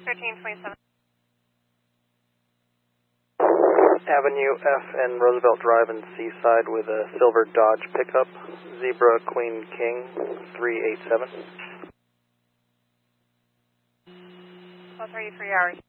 1327. Avenue F and Roosevelt Drive in Seaside with a silver Dodge pickup, Zebra Queen King 387. Plus 33 hours.